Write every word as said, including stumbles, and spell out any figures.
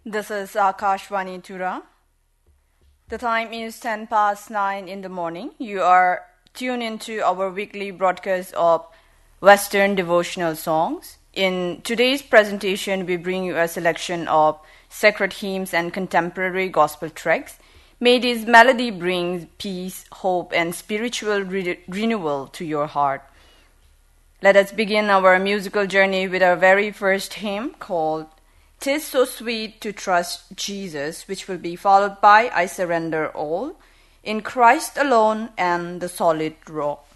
This is Akashvani Tura. The time is ten past nine in the morning. You are tuned into our weekly broadcast of Western devotional songs. In today's presentation, we bring you a selection of sacred hymns and contemporary gospel tracks. May this melody bring peace, hope, and spiritual re- renewal to your heart. Let us begin our musical journey with our very first hymn called "'Tis So Sweet to Trust Jesus," which will be followed by "I Surrender All," "In Christ Alone," and "The Solid Rock."